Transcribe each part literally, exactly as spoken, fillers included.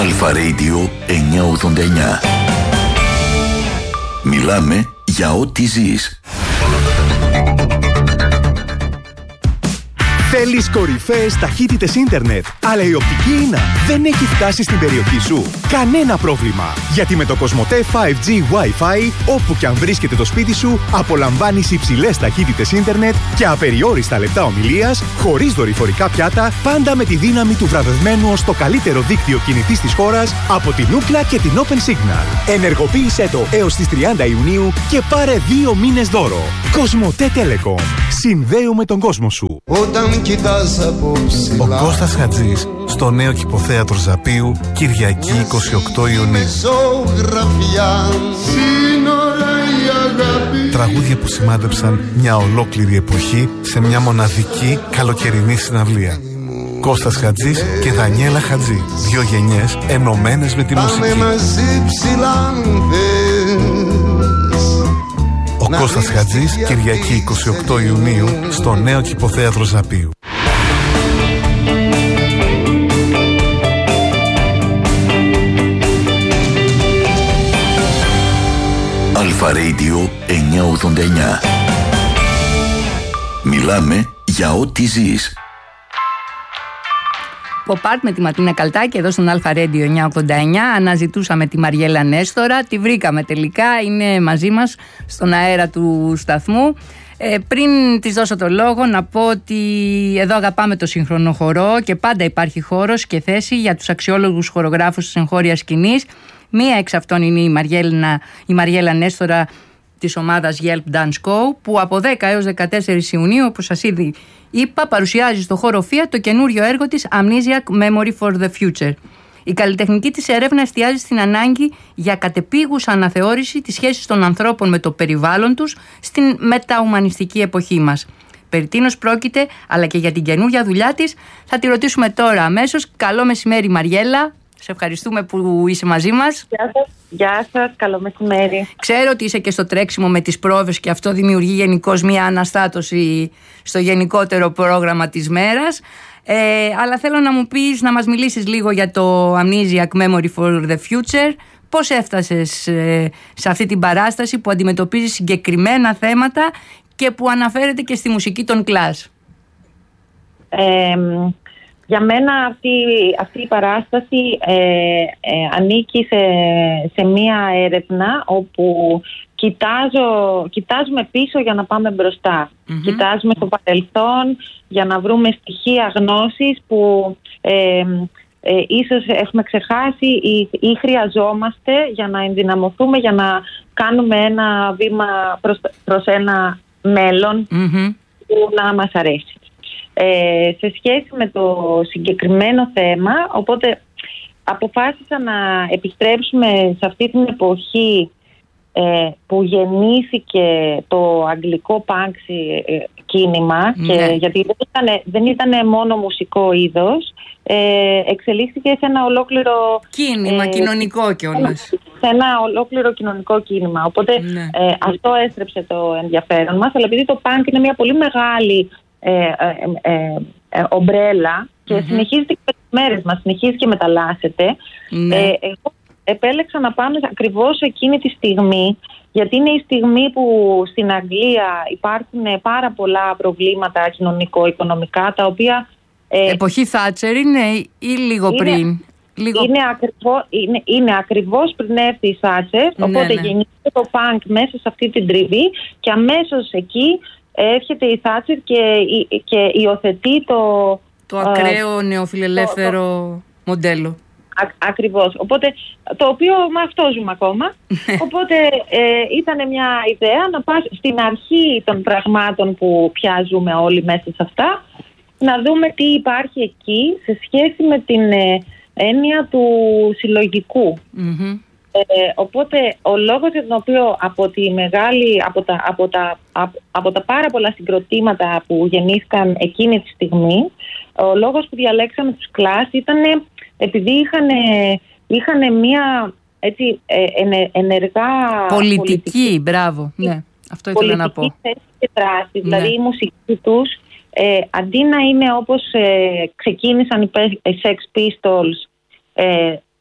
Αλφα Radio εννιακόσια ογδόντα εννιά. Μιλάμε για ό,τι ζεις. Θέλεις κορυφαίες ταχύτητες ίντερνετ, αλλά η οπτική ίνα δεν έχει φτάσει στην περιοχή σου? Κανένα πρόβλημα, γιατί με το Κοσμοτέ φάιβ τζι Wi-Fi, όπου και αν βρίσκεται το σπίτι σου, απολαμβάνεις υψηλές ταχύτητες ίντερνετ και απεριόριστα λεπτά ομιλίας, χωρίς δορυφορικά πιάτα, πάντα με τη δύναμη του βραβευμένου ως το καλύτερο δίκτυο κινητής της χώρας από την Ookla και την Open Signal. Ενεργοποίησέ το έως τις τριάντα Ιουνίου και πάρε δύο μήνες δώρο. Κοσμοτέ Telecom. Συνδέουμε τον κόσμο σου. Όταν Ο Κώστας Χατζής στο νέο κηποθέατρο Ζαπίου, Κυριακή είκοσι οκτώ Ιουνίου. Τραγούδια που σημάδεψαν μια ολόκληρη εποχή σε μια μοναδική καλοκαιρινή συναυλία. Κώστας Χατζής και Δανιέλα Χατζή. Δύο γενιές ενωμένες με τη μουσική. Ο Κώστας Χατζής, Κυριακή είκοσι οκτώ Ιουνίου, στο νέο κηποθέατρο Ζαπίου. Αλφα Radio εννιακόσια ογδόντα εννιά. Μιλάμε για ό,τι ζεις. Ποπάρτ με τη Ματίνα Καλτάκη εδώ στον Αλφα Radio εννιακόσια ογδόντα εννιά. Αναζητούσαμε τη Μαριέλα Νέστορα, τη βρήκαμε τελικά, είναι μαζί μας στον αέρα του σταθμού. Ε, πριν της δώσω το λόγο να πω ότι εδώ αγαπάμε το σύγχρονο χορό και πάντα υπάρχει χώρος και θέση για τους αξιόλογους χορογράφους της εγχώριας σκηνής. Μία εξ αυτών είναι η Μαριέλα, η Μαριέλα Νέστορα της ομάδας Yelp Dance Co, που από δέκα έως δεκατέσσερις Ιουνίου, όπως σας ήδη είπα, παρουσιάζει στο χώρο Φία το καινούριο έργο της Amnesiac Memory for the Future. Η καλλιτεχνική της έρευνα εστιάζει στην ανάγκη για κατεπίγουσα αναθεώρηση της σχέσης των ανθρώπων με το περιβάλλον τους στην μεταουμανιστική εποχή μας. Περί τίνος πρόκειται, αλλά και για την καινούργια δουλειά της, θα τη ρωτήσουμε τώρα αμέσως. Καλό μεσημέρι, Μαριέλα. Σε ευχαριστούμε που είσαι μαζί μας. Γεια σας. Γεια σας, καλό μεσημέρι. Ξέρω ότι είσαι και στο τρέξιμο με τις πρόβες και αυτό δημιουργεί γενικώς μια αναστάτωση στο γενικότερο πρόγραμμα της μέρας. Ε, αλλά θέλω να μου πεις, να μας μιλήσεις λίγο για το Amnesiac Memory for the Future. Πώς έφτασες ε, σε αυτή την παράσταση που αντιμετωπίζει συγκεκριμένα θέματα και που αναφέρεται και στη μουσική των Clash? Ε, Για μένα αυτή, αυτή η παράσταση ε, ε, ανήκει σε, σε μία έρευνα όπου κοιτάζω, κοιτάζουμε πίσω για να πάμε μπροστά. Mm-hmm. Κοιτάζουμε στο παρελθόν για να βρούμε στοιχεία γνώσης που ε, ε, ίσως έχουμε ξεχάσει ή, ή χρειαζόμαστε για να ενδυναμωθούμε, για να κάνουμε ένα βήμα προς, προς ένα μέλλον mm-hmm. που να μας αρέσει. Ε, σε σχέση με το συγκεκριμένο θέμα, οπότε αποφάσισα να επιστρέψουμε σε αυτή την εποχή ε, που γεννήθηκε το αγγλικό punk ε, κίνημα, ναι. Και γιατί δεν ήταν, δεν ήταν μόνο μουσικό είδος, ε, εξελίχθηκε σε ένα ολόκληρο κίνημα, ε, κοινωνικό κιόλας. Σε ένα ολόκληρο κοινωνικό κίνημα. Οπότε ναι. ε, αυτό έστρεψε το ενδιαφέρον μας, αλλά επειδή το punk είναι μια πολύ μεγάλη Ε, ε, ε, ε, ομπρέλα και mm-hmm. συνεχίζεται και με τις μέρες μας, συνεχίζει και μεταλλάσσεται. Mm-hmm. Ε, εγώ επέλεξα να πάμε ακριβώς εκείνη τη στιγμή, γιατί είναι η στιγμή που στην Αγγλία υπάρχουν πάρα πολλά προβλήματα κοινωνικο-οικονομικά, τα οποία... Ε, εποχή Θάτσερ είναι ή λίγο είναι, πριν? Λίγο... Είναι, ακριβώς, είναι, είναι ακριβώς πριν έρθει η Θάτσερ, ναι, οπότε ναι. γεννήθηκε το punk μέσα σε αυτή την τριβή και αμέσως εκεί έρχεται η Θάτσερ και, και υιοθετεί το... Το ακραίο uh, νεοφιλελεύθερο το, το, μοντέλο. Α, ακριβώς. Οπότε, το οποίο με αυτό ζούμε ακόμα. Οπότε ε, ήταν μια ιδέα να πας στην αρχή των πραγμάτων που πια ζούμε όλοι μέσα σε αυτά, να δούμε τι υπάρχει εκεί σε σχέση με την ε, έννοια του συλλογικού. Mm-hmm. Ε, οπότε ο λόγος για τον οποίο από, τη μεγάλη, από, τα, από, τα, από, από τα πάρα πολλά συγκροτήματα που γεννήθηκαν εκείνη τη στιγμή, ο λόγος που διαλέξαμε τους Clash ήταν επειδή είχαν, είχαν μια έτσι, ε, ενεργά πολιτική, πολιτική πολιτική ναι, αυτό ήθελα να πω. Θέση και δράση, ναι. Δηλαδή η μουσική τους ε, αντί να είναι όπως ε, ξεκίνησαν οι Sex Pistols, ε,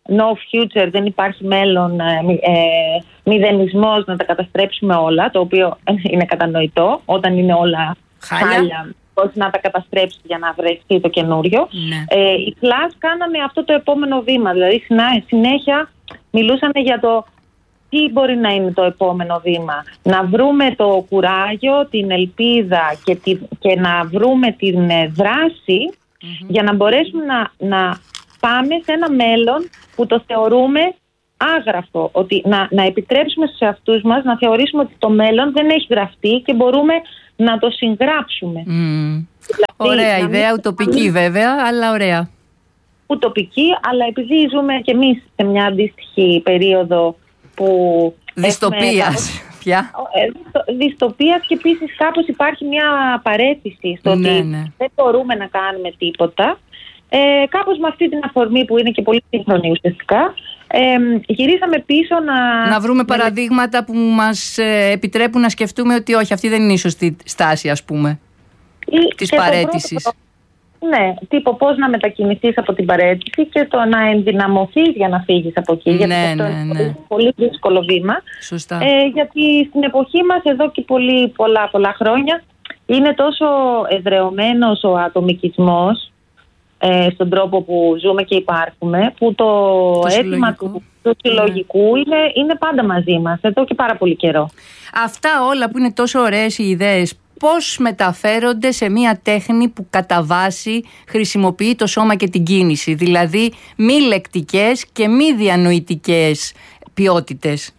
no future, δεν υπάρχει μέλλον, ε, ε, μηδενισμός, να τα καταστρέψουμε όλα, το οποίο είναι κατανοητό όταν είναι όλα χάλια, χάλια πώς να τα καταστρέψει για να βρεθεί το καινούριο. Ναι. Ε, οι Clash κάνανε αυτό το επόμενο βήμα, δηλαδή συνέχεια μιλούσαν για το τι μπορεί να είναι το επόμενο βήμα. Να βρούμε το κουράγιο, την ελπίδα και, τη, και να βρούμε την δράση mm-hmm. για να μπορέσουμε να, να πάμε σε ένα μέλλον που το θεωρούμε άγραφο. Ότι να, να επιτρέψουμε στους εαυτούς μας να θεωρήσουμε ότι το μέλλον δεν έχει γραφτεί και μπορούμε να το συγγράψουμε. Mm. Δηλαδή, ωραία ιδέα, μην... ουτοπική βέβαια, αλλά ωραία. Ουτοπική, αλλά επειδή ζούμε κι εμείς σε μια αντίστοιχη περίοδο που δυστοπίας πια. Δυστοπίας και επίσης κάπως υπάρχει μια παρέτηση στο ναι, ότι ναι. δεν μπορούμε να κάνουμε τίποτα. Ε, κάπως με αυτή την αφορμή που είναι και πολύ σύγχρονη ουσιαστικά, ε, γυρίσαμε πίσω να... Να βρούμε παραδείγματα που μας ε, επιτρέπουν να σκεφτούμε ότι όχι, αυτή δεν είναι η σωστή στάση, ας πούμε, ή, της παρέτησης. Ναι, τύπο πώς να μετακινηθείς από την παρέτηση και το να ενδυναμωθείς για να φύγεις από εκεί. Ναι, γιατί ναι, αυτό είναι ναι. πολύ δύσκολο βήμα. Σωστά. Ε, γιατί στην εποχή μας εδώ και πολύ, πολλά, πολλά χρόνια είναι τόσο εδρεωμένος ο ατομικισμός ε, στον τρόπο που ζούμε και υπάρχουμε, που το, το αίτημα του, του συλλογικού ναι. είναι, είναι πάντα μαζί μας εδώ και πάρα πολύ καιρό. Αυτά όλα που είναι τόσο ωραίες οι ιδέες, πώς μεταφέρονται σε μια τέχνη που κατά βάση χρησιμοποιεί το σώμα και την κίνηση, δηλαδή μη λεκτικές και μη διανοητικές ποιότητες.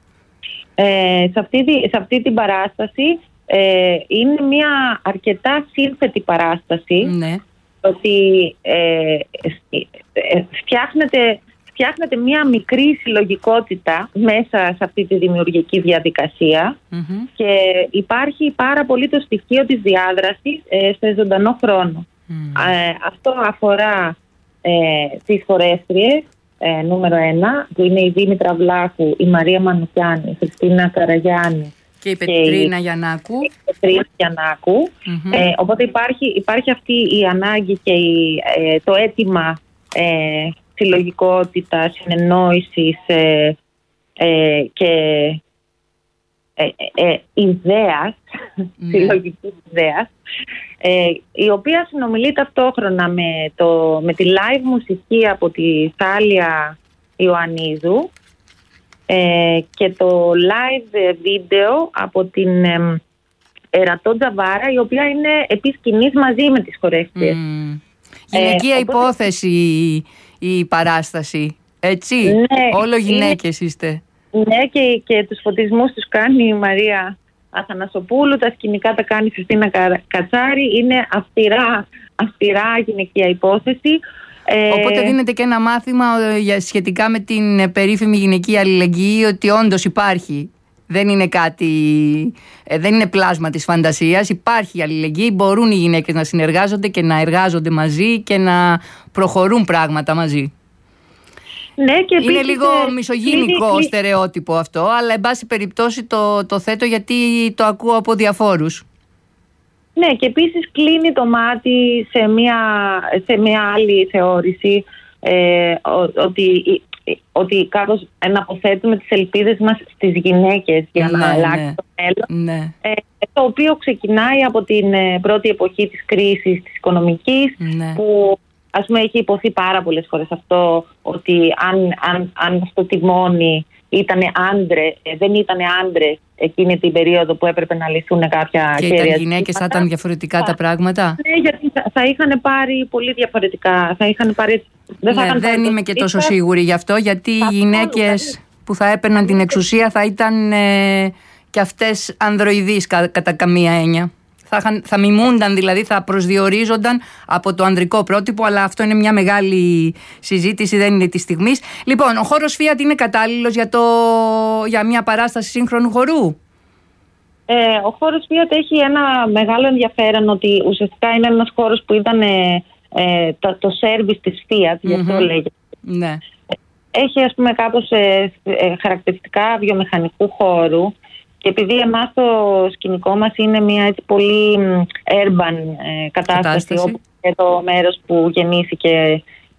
Ε, σε, αυτή, σε αυτή την παράσταση ε, είναι μια αρκετά σύνθετη παράσταση, ναι. ότι ε, ε, φτιάχνεται, φτιάχνεται μια μικρή συλλογικότητα μέσα σε αυτή τη δημιουργική διαδικασία mm-hmm. και υπάρχει πάρα πολύ το στοιχείο της διάδρασης ε, σε ζωντανό χρόνο. Mm. Ε, αυτό αφορά ε, τις χορεύτριες ε, νούμερο ένα, που είναι η Δήμητρα Βλάχου, η Μαρία Μανουκιάνη, η Χριστίνα Καραγιάννη και η Πετρίνα η... Γιαννάκου. Η Πετρίνα Γιαννάκου. Mm-hmm. Ε, οπότε υπάρχει, υπάρχει αυτή η ανάγκη και η, ε, το αίτημα ε, συλλογικότητα, συνεννόησης ε, ε, και ε, ε, ιδέας, mm. συλλογικής ιδέας, ε, η οποία συνομιλεί ταυτόχρονα με, το, με τη live μουσική από τη Θάλια Ιωαννίδου ε, και το live βίντεο από την ε, Ερατό Τζαβάρα, η οποία είναι επί σκηνής μαζί με τις χορεύτριες. Mm. Γυναικεία ε, υπόθεση η, η παράσταση, έτσι, ναι, όλο γυναίκες είναι, είστε. Ναι, και, και τους φωτισμούς τους κάνει η Μαρία Αθανασοπούλου, τα σκηνικά τα κάνει η Χριστίνα Κατσάρη, είναι αυστηρά, αυστηρά γυναικεία υπόθεση. Οπότε ε... δίνεται και ένα μάθημα σχετικά με την περίφημη γυναικεία αλληλεγγύη, ότι όντως υπάρχει. Δεν είναι κάτι, δεν είναι πλάσμα της φαντασίας, υπάρχει αλληλεγγύη, μπορούν οι γυναίκες να συνεργάζονται και να εργάζονται μαζί και να προχωρούν πράγματα μαζί. Ναι, και είναι επίσης, λίγο μισογυνικό κλεί... στερεότυπο αυτό, αλλά εν πάση περιπτώσει το, το θέτω γιατί το ακούω από διαφόρους. Ναι, και επίσης κλείνει το μάτι σε μια, σε μια άλλη θεώρηση ε, ότι... ότι κάπως να αποθέτουμε τις ελπίδες μας στις γυναίκες για ναι, να αλλάξει ναι, το μέλλον. Ναι. Ε, το οποίο ξεκινάει από την ε, πρώτη εποχή της κρίσης της οικονομικής, ναι. που ας πούμε έχει υποθεί πάρα πολλές φορές αυτό, ότι αν, αν, αν στο τιμόνι ήτανε άντρε, ε, δεν ήτανε άντρες εκείνη την περίοδο που έπρεπε να λυθούν κάποια και κέρια. Και ήταν γυναίκες, θα ήταν διαφορετικά θα, τα πράγματα. Ναι, γιατί θα, θα είχαν πάρει πολύ διαφορετικά. Θα είχαν πάρει, δεν θα ναι, δεν είμαι και τόσο σίγουρη γι' αυτό, γιατί οι γυναίκες που θα έπαιρναν την εξουσία θα ήταν ε, και αυτές ανδροειδείς κα, κατά καμία έννοια. Θα, θα μιμούνταν, δηλαδή θα προσδιορίζονταν από το ανδρικό πρότυπο, αλλά αυτό είναι μια μεγάλη συζήτηση, δεν είναι τη στιγμής. Λοιπόν, ο χώρος Fiat είναι κατάλληλος για, το, για μια παράσταση σύγχρονου χορού? Ε, ο χώρος Fiat έχει ένα μεγάλο ενδιαφέρον, ότι ουσιαστικά είναι ένας χώρος που ήταν ε, ε, το, το σέρβις της Fiat, γι' αυτό mm-hmm. λέγεται. Ναι. Έχει ας πούμε κάπως ε, ε, χαρακτηριστικά βιομηχανικού χώρου. Και επειδή εμάς το σκηνικό μας είναι μια έτσι πολύ urban ε, κατάσταση, κατάσταση, όπου είναι το μέρος που γεννήθηκε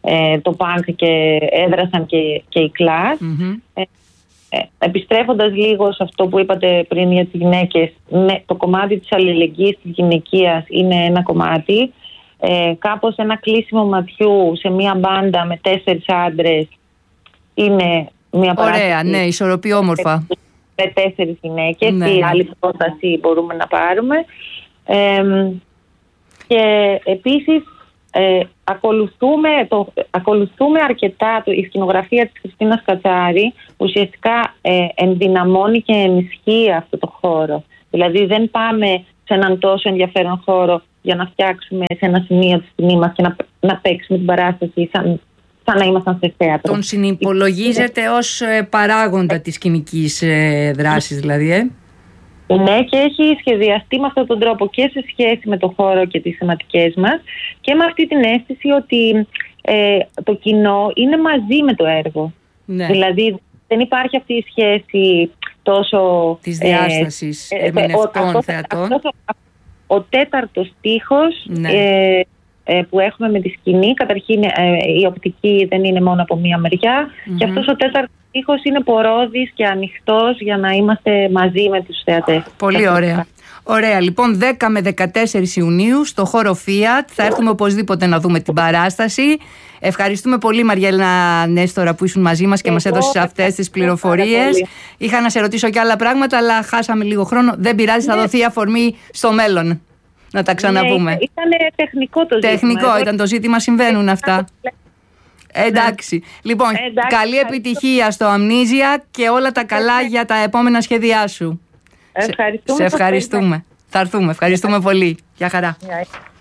ε, το πανκ και έδρασαν και, και οι κλάς. Mm-hmm. Ε, ε, επιστρέφοντας λίγο σε αυτό που είπατε πριν για τις γυναίκες, ναι, το κομμάτι της αλληλεγγύης της γυναικείας είναι ένα κομμάτι. Ε, κάπως ένα κλείσιμο ματιού σε μία μπάντα με τέσσερις άντρες είναι μία παράσταση. Ωραία, ναι, ισορροπεί όμορφα. Με τέσσερις γυναίκες, ναι, τι ναι. άλλη πρόταση μπορούμε να πάρουμε. Ε, και επίσης ε, ακολουθούμε, το, ακολουθούμε αρκετά το, η σκηνογραφία της Χριστίνας Κατσάρη ουσιαστικά ε, ενδυναμώνει και ενισχύει αυτό το χώρο. Δηλαδή δεν πάμε σε έναν τόσο ενδιαφέρον χώρο για να φτιάξουμε σε ένα σημείο τη σκηνή μας και να, να παίξουμε την παράσταση σαν, σαν να ήμασταν σε θέατρο. Τον συνυπολογίζετε ως παράγοντα της σκηνικής δράσης δηλαδή, ε? Ναι, και έχει σχεδιαστεί με αυτόν τον τρόπο και σε σχέση με το χώρο και τις θεματικές μας και με αυτή την αίσθηση ότι ε, το κοινό είναι μαζί με το έργο. Ναι. Δηλαδή δεν υπάρχει αυτή η σχέση τόσο της διάστασης ε, ερμηνευτών, θεατών. Ο τέταρτος στίχος ναι. ε, ε, που έχουμε με τη σκηνή, καταρχήν ε, η οπτική δεν είναι μόνο από μία μεριά, mm-hmm. και αυτός ο τέταρτος στίχος είναι πορώδης και ανοιχτός για να είμαστε μαζί με τους θεατές. Πολύ ωραία. Ωραία, λοιπόν, δέκα με δεκατέσσερις Ιουνίου στο χώρο Fiat. Θα έρθουμε οπωσδήποτε να δούμε την παράσταση. Ευχαριστούμε πολύ, Μαριέλα Νέστορα, που ήσουν μαζί μας και Εγώ, μας έδωσες αυτές τις πληροφορίες. Είχα να σε ρωτήσω και άλλα πράγματα, αλλά χάσαμε λίγο χρόνο. Δεν πειράζει, ναι. Θα δοθεί αφορμή στο μέλλον να τα ξαναπούμε. Ναι, ήταν τεχνικό το ζήτημα. Τεχνικό ήταν το ζήτημα, συμβαίνουν αυτά. Εντάξει. Ναι. Λοιπόν, Εντάξει, καλή επιτυχία στο Αμνίζια και όλα τα καλά Εντάξει. για τα επόμενα σχέδιά σου. Ευχαριστούμε. Σε ευχαριστούμε. Θα έρθουμε. Ευχαριστούμε πολύ. Γεια χαρά.